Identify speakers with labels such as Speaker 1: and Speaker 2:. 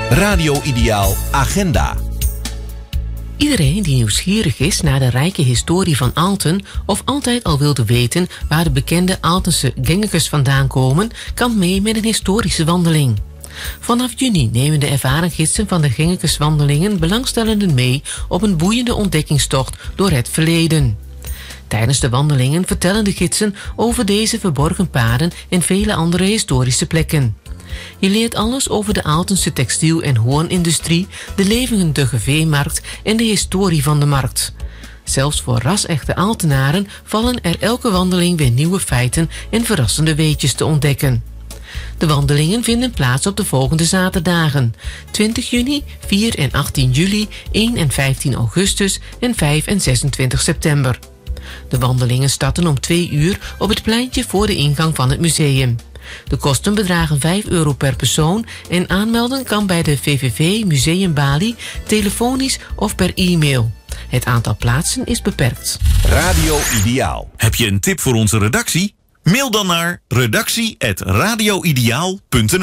Speaker 1: Radio Ideaal Agenda.
Speaker 2: Iedereen die nieuwsgierig is naar de rijke historie van Aalten of altijd al wilde weten waar de bekende Aaltense gengekes vandaan komen, kan mee met een historische wandeling. Vanaf juni nemen de ervaren gidsen van de gengekeswandelingen belangstellenden mee op een boeiende ontdekkingstocht door het verleden. Tijdens de wandelingen vertellen de gidsen over deze verborgen paden en vele andere historische plekken. Je leert alles over de Aaltense textiel- en hoornindustrie, de levendige veemarkt en de historie van de markt. Zelfs voor ras-echte Aaltenaren vallen er elke wandeling weer nieuwe feiten en verrassende weetjes te ontdekken. De wandelingen vinden plaats op de volgende zaterdagen: 20 juni, 4 en 18 juli, 1 en 15 augustus en 5 en 26 september. De wandelingen starten om 2 uur op het pleintje voor de ingang van het museum. De kosten bedragen €5 per persoon en aanmelden kan bij de VVV Museum Bali, telefonisch of per e-mail. Het aantal plaatsen is beperkt.
Speaker 1: Radio Ideaal.
Speaker 3: Heb je een tip voor onze redactie? Mail dan naar redactie@radioideaal.nl